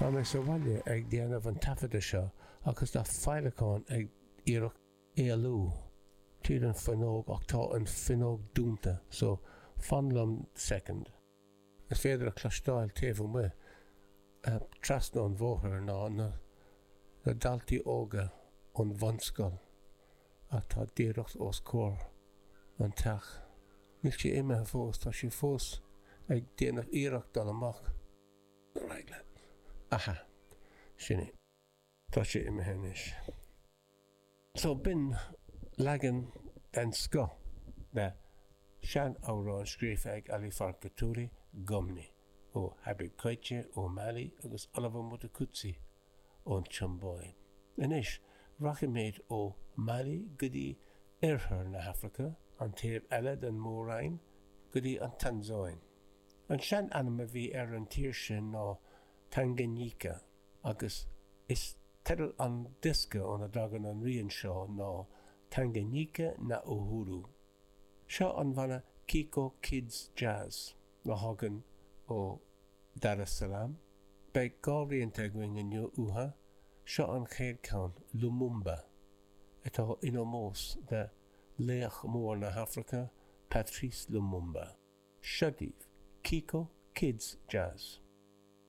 Tá mé sa bhaile ag déanamh an tafada seo agus tá feileáin ag iarach éalú. Tír an fanóg ach tá an fanóg dúnta, so fanlam second. Is féidir a clastáil taobh mu trasna an bmhóthar ná na daltaí óga an bhanscoil a tá díreacht os cór an teach. Níl sé imethe fós, tá sé fós ag déanamh iarach dal amach. Right, aha, sinné. Tá sé imethe níos. So bin legan an sco na sean árán scríofa ag Ali Farka Touré gomni ó Habib Koitje ó Mali agus Oliver Mutukutsi ón Chumboin. Inis racha méid ó Mali gudí Irthar na Africa an taobh eile den Mórain gudí an Tanzóin. An sean anama bhí an tír sin ná Tanganyika agus is tedal an disca ón a dagan an rion seo ná Tanganyika na Uhuru. Seo an bhana Kiko Kids Jazz na hagan ó Dar es Salaam. Bei gáiríonnta going inniu uha, seo an chéadcán Lumumba. Atá inomós de léach mór na Africa Patrice Lumumba. Shadív Kiko Kids Jazz.